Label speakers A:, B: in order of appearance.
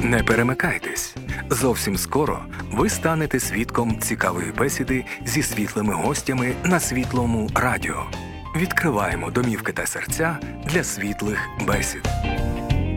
A: Не перемикайтесь. Зовсім скоро ви станете свідком цікавої бесіди зі світлими гостями на Світлому радіо. Відкриваємо домівки та серця для світлих бесід.